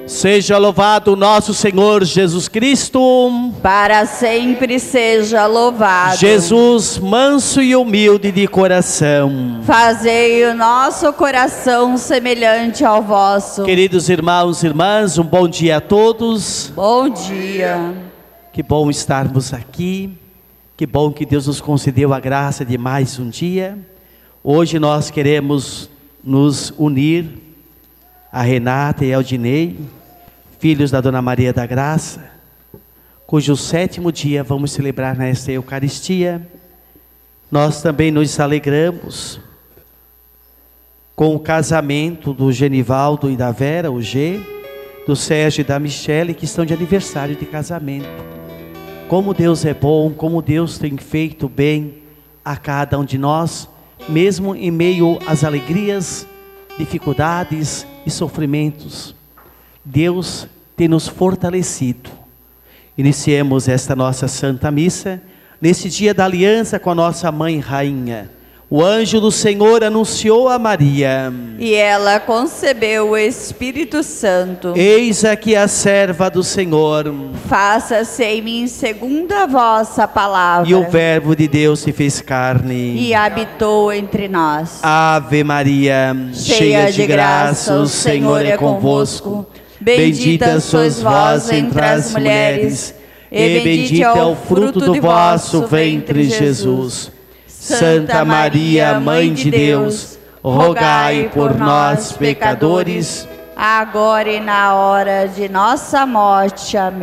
Seja louvado nosso Senhor Jesus Cristo. Para sempre seja louvado. Jesus, manso e humilde de coração, fazei o nosso coração semelhante ao vosso. Queridos irmãos e irmãs, um bom dia a todos. Bom dia. Que bom estarmos aqui. Que bom que Deus nos concedeu a graça de mais um dia. Hoje nós queremos nos unir a Renata e ao Dinei, filhos da Dona Maria da Graça, cujo 7º dia vamos celebrar nesta Eucaristia. Nós também nos alegramos com o casamento do Genivaldo e da Vera, o G, do Sérgio e da Michele, que estão de aniversário de casamento. Como Deus é bom, como Deus tem feito bem a cada um de nós, mesmo em meio às alegrias, dificuldades e sofrimentos. Deus tem nos fortalecido. Iniciemos esta nossa Santa Missa, nesse dia da aliança com a nossa Mãe Rainha. O anjo do Senhor anunciou a Maria, e ela concebeu o Espírito Santo. Eis aqui a serva do Senhor, faça-se em mim segundo a vossa palavra. E o Verbo de Deus se fez carne e habitou entre nós. Ave Maria, cheia de graça, o Senhor é convosco. Bendita sois vós entre as mulheres, e bendito é o fruto do vosso ventre, Jesus. Santa Maria, Mãe de Deus, rogai por nós, pecadores, agora e na hora de nossa morte. Amém.